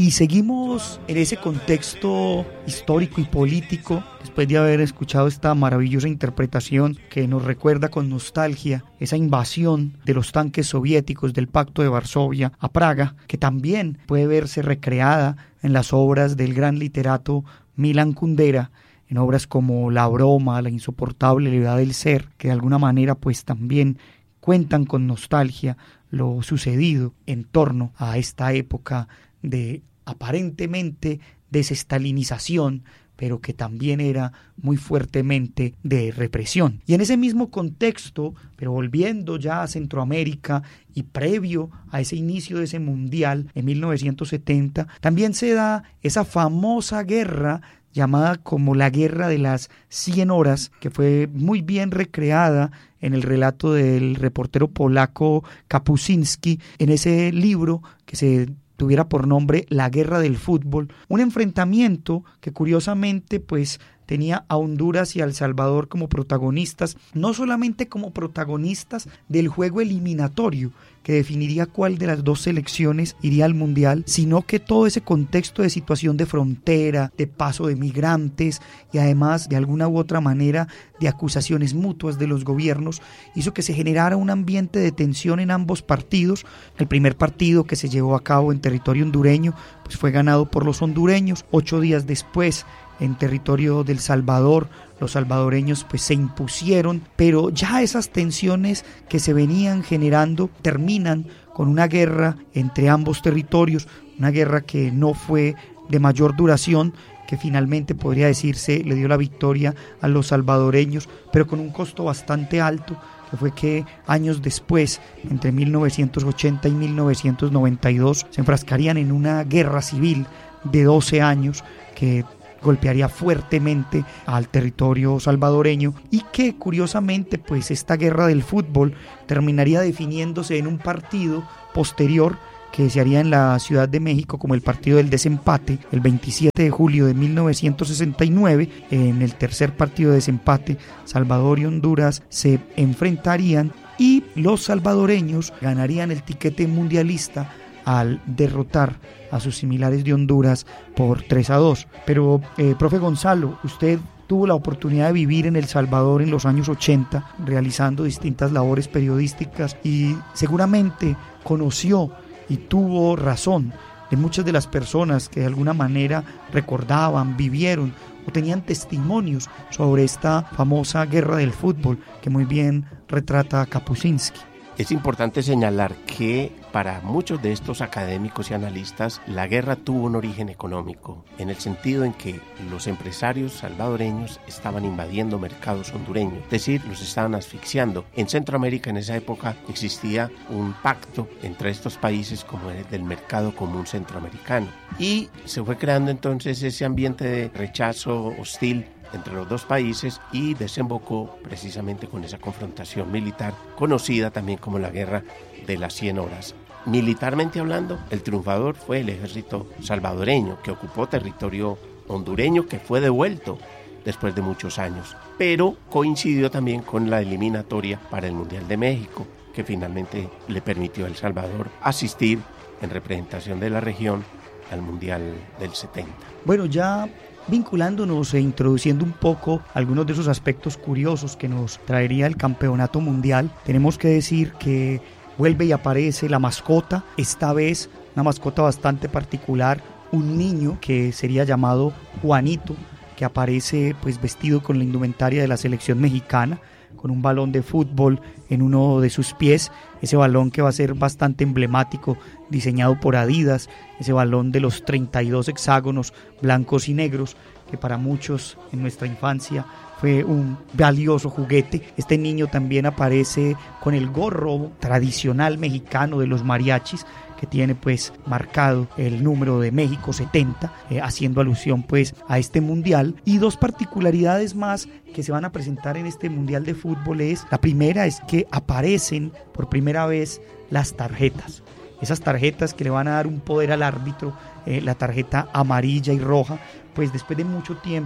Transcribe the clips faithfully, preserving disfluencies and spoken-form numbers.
Y seguimos en ese contexto histórico y político, después de haber escuchado esta maravillosa interpretación que nos recuerda con nostalgia esa invasión de los tanques soviéticos del Pacto de Varsovia a Praga, que también puede verse recreada en las obras del gran literato Milan Kundera, en obras como La broma, La insoportable levedad del ser, que de alguna manera pues también cuentan con nostalgia lo sucedido en torno a esta época de aparentemente desestalinización, pero que también era muy fuertemente de represión. Y en ese mismo contexto, pero volviendo ya a Centroamérica y previo a ese inicio de ese mundial en mil novecientos setenta, también se da esa famosa guerra llamada como la Guerra de las cien horas, que fue muy bien recreada en el relato del reportero polaco Kapuscinski, en ese libro que se tuviera por nombre La Guerra del Fútbol, un enfrentamiento que curiosamente pues tenía a Honduras y a El Salvador como protagonistas, no solamente como protagonistas del juego eliminatorio que definiría cuál de las dos selecciones iría al Mundial, sino que todo ese contexto de situación de frontera, de paso de migrantes y además de alguna u otra manera de acusaciones mutuas de los gobiernos hizo que se generara un ambiente de tensión en ambos partidos. El primer partido, que se llevó a cabo en territorio hondureño, pues fue ganado por los hondureños. Ocho días después, en territorio del Salvador, los salvadoreños pues se impusieron, pero ya esas tensiones que se venían generando terminan con una guerra entre ambos territorios, una guerra que no fue de mayor duración, que finalmente podría decirse le dio la victoria a los salvadoreños, pero con un costo bastante alto, que fue que años después, entre mil novecientos ochenta y mil novecientos noventa y dos, se enfrascarían en una guerra civil de doce años que golpearía fuertemente al territorio salvadoreño y que curiosamente pues esta guerra del fútbol terminaría definiéndose en un partido posterior que se haría en la Ciudad de México como el partido del desempate, el veintisiete de julio de mil novecientos sesenta y nueve. En el tercer partido de desempate, Salvador y Honduras se enfrentarían y los salvadoreños ganarían el tiquete mundialista al derrotar a sus similares de Honduras por tres a dos. Pero, eh, profe Gonzalo, usted tuvo la oportunidad de vivir en El Salvador en los años ochenta, realizando distintas labores periodísticas y seguramente conoció y tuvo razón de muchas de las personas que de alguna manera recordaban, vivieron o tenían testimonios sobre esta famosa guerra del fútbol que muy bien retrata Kapuscinski. Es importante señalar que para muchos de estos académicos y analistas la guerra tuvo un origen económico, en el sentido en que los empresarios salvadoreños estaban invadiendo mercados hondureños, es decir, los estaban asfixiando. En Centroamérica en esa época existía un pacto entre estos países como el del mercado común centroamericano y se fue creando entonces ese ambiente de rechazo hostil entre los dos países y desembocó precisamente con esa confrontación militar conocida también como la Guerra de las cien horas. Militarmente hablando, el triunfador fue el ejército salvadoreño, que ocupó territorio hondureño que fue devuelto después de muchos años, pero coincidió también con la eliminatoria para el Mundial de México, que finalmente le permitió a El Salvador asistir en representación de la región al Mundial del setenta. Bueno, ya vinculándonos e introduciendo un poco algunos de esos aspectos curiosos que nos traería el campeonato mundial, tenemos que decir que vuelve y aparece la mascota, esta vez una mascota bastante particular, un niño que sería llamado Juanito, que aparece pues vestido con la indumentaria de la selección mexicana, con un balón de fútbol en uno de sus pies, ese balón que va a ser bastante emblemático, diseñado por Adidas, ese balón de los treinta y dos hexágonos blancos y negros, que para muchos en nuestra infancia fue un valioso juguete. Este niño también aparece con el gorro tradicional mexicano de los mariachis, que tiene pues marcado el número de México setenta, eh, haciendo alusión pues a este mundial. Y dos particularidades más que se van a presentar en este mundial de fútbol es, la primera es que aparecen por primera vez las tarjetas, esas tarjetas que le van a dar un poder al árbitro, eh, la tarjeta amarilla y roja, pues después de mucho tiempo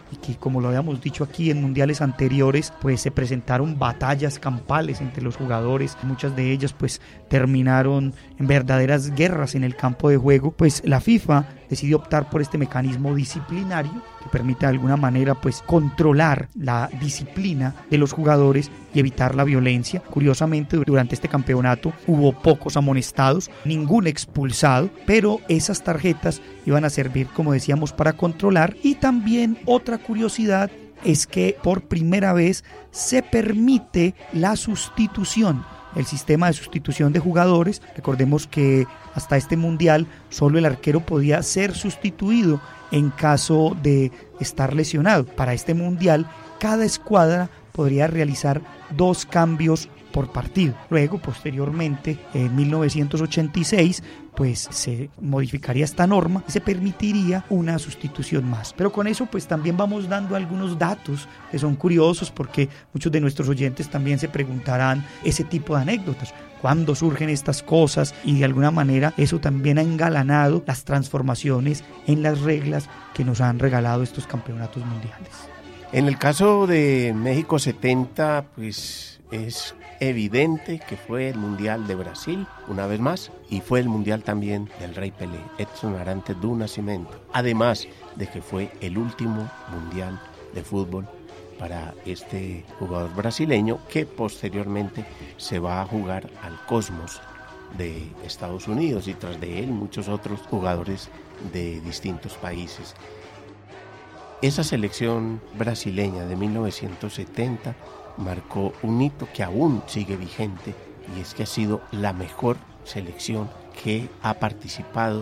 y que, como lo habíamos dicho aquí en mundiales anteriores, pues se presentaron batallas campales entre los jugadores, muchas de ellas pues terminaron en verdaderas guerras en el campo de juego, pues la FIFA decidió optar por este mecanismo disciplinario que permite de alguna manera pues controlar la disciplina de los jugadores y evitar la violencia. Curiosamente, durante este campeonato hubo pocos amonestados, ningún expulsado, pero esas tarjetas iban a servir, como decíamos, para controlar. Y también otra curiosidad es que por primera vez se permite la sustitución, el sistema de sustitución de jugadores. Recordemos que hasta este mundial solo el arquero podía ser sustituido en caso de estar lesionado. Para este mundial, cada escuadra podría realizar dos cambios por partido. Luego, posteriormente, en mil novecientos ochenta y seis, pues se modificaría esta norma y se permitiría una sustitución más. Pero con eso pues también vamos dando algunos datos que son curiosos, porque muchos de nuestros oyentes también se preguntarán ese tipo de anécdotas. ¿Cuándo surgen estas cosas? Y de alguna manera eso también ha engalanado las transformaciones en las reglas que nos han regalado estos campeonatos mundiales. En el caso de México setenta, pues es evidente que fue el Mundial de Brasil, una vez más, y fue el Mundial también del Rey Pelé, Edson Arantes do Nascimento, además de que fue el último Mundial de fútbol para este jugador brasileño, que posteriormente se va a jugar al Cosmos de Estados Unidos, y tras de él muchos otros jugadores de distintos países. Esa selección brasileña de mil novecientos setenta marcó un hito que aún sigue vigente, y es que ha sido la mejor selección que ha participado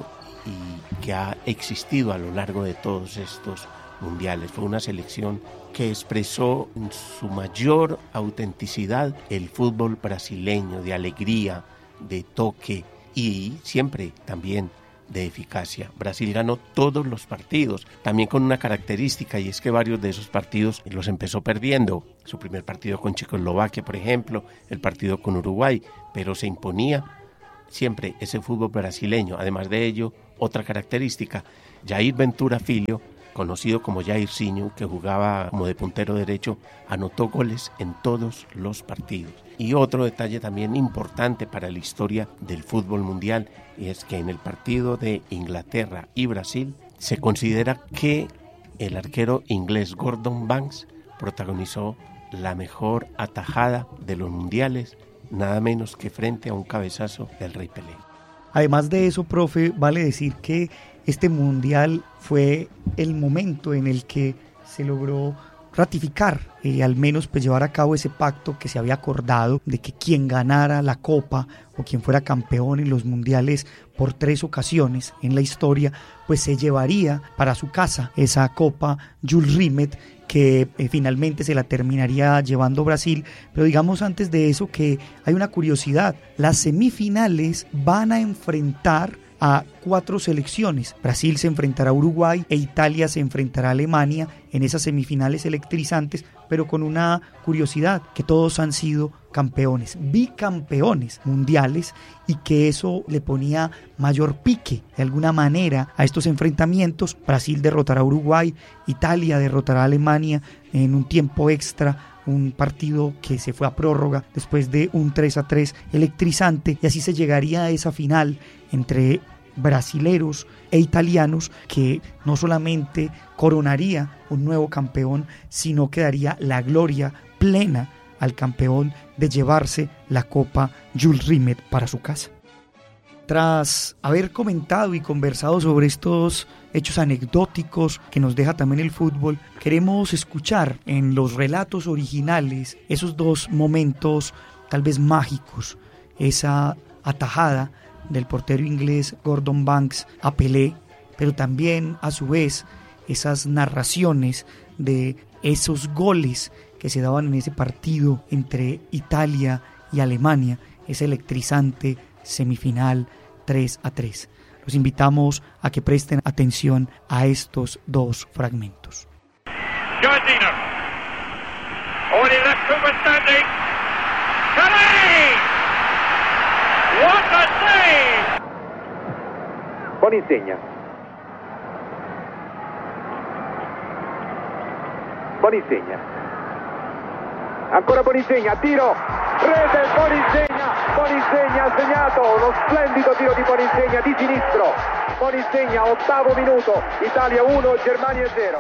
y que ha existido a lo largo de todos estos mundiales. Fue una selección que expresó en su mayor autenticidad el fútbol brasileño, de alegría, de toque y siempre también de eficacia. Brasil ganó todos los partidos, también con una característica, y es que varios de esos partidos los empezó perdiendo. Su primer partido con Checoslovaquia, por ejemplo, el partido con Uruguay, pero se imponía siempre ese fútbol brasileño. Además de ello, otra característica, Jair Ventura Filho, conocido como Jairzinho, que jugaba como de puntero derecho, anotó goles en todos los partidos. Y otro detalle también importante para la historia del fútbol mundial, y es que en el partido de Inglaterra y Brasil se considera que el arquero inglés Gordon Banks protagonizó la mejor atajada de los mundiales, nada menos que frente a un cabezazo del Rey Pelé. Además de eso, profe, vale decir que este mundial fue el momento en el que se logró ratificar y al menos pues llevar a cabo ese pacto que se había acordado de que quien ganara la copa o quien fuera campeón en los mundiales por tres ocasiones en la historia, pues se llevaría para su casa esa copa Jules Rimet, que eh, finalmente se la terminaría llevando Brasil. Pero digamos antes de eso que hay una curiosidad: las semifinales van a enfrentar a cuatro selecciones. Brasil se enfrentará a Uruguay e Italia se enfrentará a Alemania en esas semifinales electrizantes, pero con una curiosidad, que todos han sido campeones, bicampeones mundiales, y que eso le ponía mayor pique de alguna manera a estos enfrentamientos. Brasil derrotará a Uruguay, Italia derrotará a Alemania en un tiempo extra, un partido que se fue a prórroga después de un tres a tres electrizante, y así se llegaría a esa final entre brasileros e italianos, que no solamente coronaría un nuevo campeón, sino que daría la gloria plena al campeón de llevarse la copa Jules Rimet para su casa. Tras haber comentado y conversado sobre estos hechos anecdóticos que nos deja también el fútbol, queremos escuchar en los relatos originales esos dos momentos tal vez mágicos, esa atajada del portero inglés Gordon Banks a Pelé, pero también a su vez esas narraciones de esos goles que se daban en ese partido entre Italia y Alemania, esa electrizante semifinal tres a tres. Los invitamos a que presten atención a estos dos fragmentos. Giordino. Already left Cooper standing. Pelé! What a save! Con Insegna. Bonissegna. Ancora Bonissegna, tiro, rete, Bonissegna, Bonissegna ha segnato, uno splendido tiro di Bonissegna di sinistro. Bonissegna, ottavo minuto, Italia uno, Germania zero.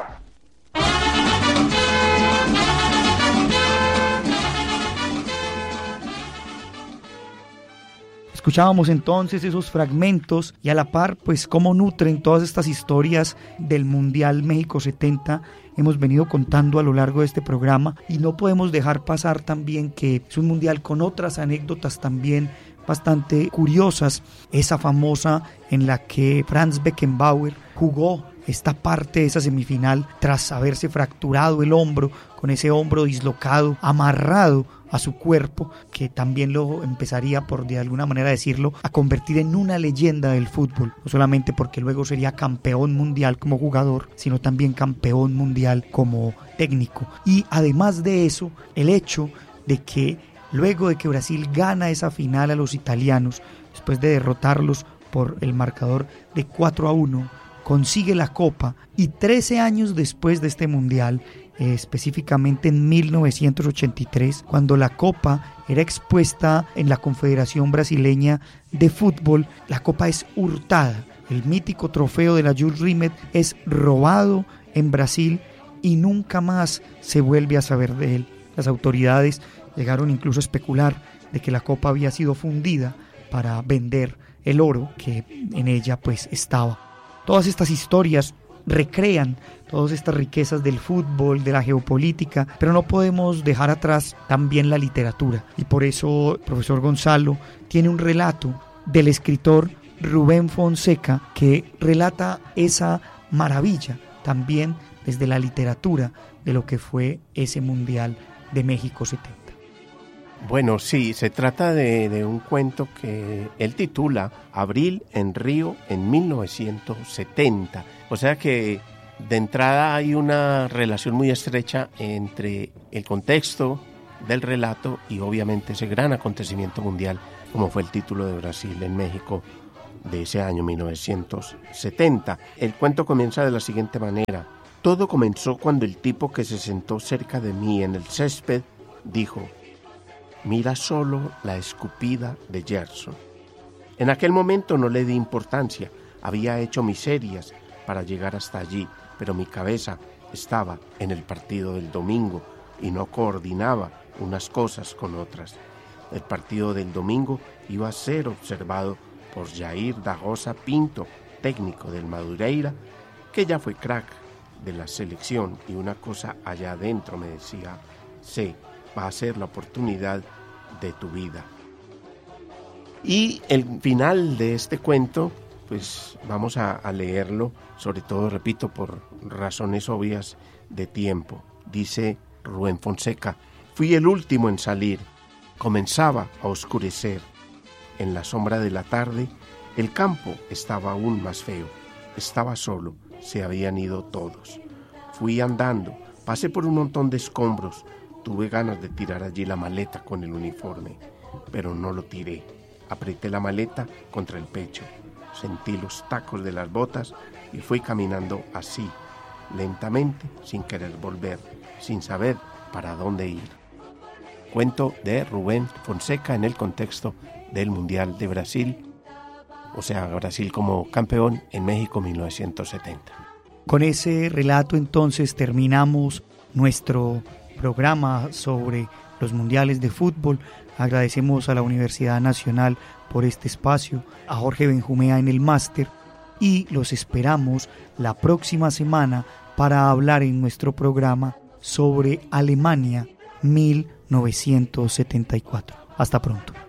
Escuchábamos entonces esos fragmentos y a la par, pues cómo nutren todas estas historias del Mundial México setenta. Hemos venido contando a lo largo de este programa y no podemos dejar pasar también que es un mundial con otras anécdotas también bastante curiosas. Esa famosa en la que Franz Beckenbauer jugó esta parte de esa semifinal tras haberse fracturado el hombro, con ese hombro dislocado, amarrado a su cuerpo, que también lo empezaría, por de alguna manera decirlo, a convertir en una leyenda del fútbol, no solamente porque luego sería campeón mundial como jugador, sino también campeón mundial como técnico. Y además de eso, el hecho de que luego de que Brasil gana esa final a los italianos, después de derrotarlos por el marcador de cuatro a uno, consigue la Copa y trece años después de este mundial, eh, específicamente en mil novecientos ochenta y tres, cuando la Copa era expuesta en la Confederación Brasileña de Fútbol, la Copa es hurtada. El mítico trofeo de la Jules Rimet es robado en Brasil y nunca más se vuelve a saber de él. Las autoridades llegaron incluso a especular de que la Copa había sido fundida para vender el oro que en ella pues estaba. Todas estas historias recrean todas estas riquezas del fútbol, de la geopolítica, pero no podemos dejar atrás también la literatura. Y por eso el profesor Gonzalo tiene un relato del escritor Rubén Fonseca que relata esa maravilla también desde la literatura de lo que fue ese Mundial de México setenta. Bueno, sí, se trata de, de un cuento que él titula Abril en Río en mil novecientos setenta. O sea que de entrada hay una relación muy estrecha entre el contexto del relato y obviamente ese gran acontecimiento mundial como fue el título de Brasil en México de ese año mil novecientos setenta. El cuento comienza de la siguiente manera. Todo comenzó cuando el tipo que se sentó cerca de mí en el césped dijo: mira solo la escupida de Gerson. En aquel momento no le di importancia, había hecho miserias para llegar hasta allí, pero mi cabeza estaba en el partido del domingo y no coordinaba unas cosas con otras. El partido del domingo iba a ser observado por Jair da Rosa Pinto, técnico del Madureira, que ya fue crack de la selección, y una cosa allá adentro me decía: sí, va a ser la oportunidad de tu vida. Y el final de este cuento, pues vamos a, a leerlo, sobre todo, repito, por razones obvias de tiempo. Dice Rubén Fonseca: fui el último en salir, comenzaba a oscurecer. En la sombra de la tarde, el campo estaba aún más feo, estaba solo, se habían ido todos. Fui andando, pasé por un montón de escombros. Tuve ganas de tirar allí la maleta con el uniforme, pero no lo tiré. Apreté la maleta contra el pecho, sentí los tacos de las botas y fui caminando así, lentamente, sin querer volver, sin saber para dónde ir. Cuento de Rubén Fonseca en el contexto del Mundial de Brasil, o sea, Brasil como campeón en México mil novecientos setenta. Con ese relato entonces terminamos nuestro programa sobre los mundiales de fútbol. Agradecemos a la Universidad Nacional por este espacio, a Jorge Benjumea en el máster, y los esperamos la próxima semana para hablar en nuestro programa sobre Alemania mil novecientos setenta y cuatro. Hasta pronto.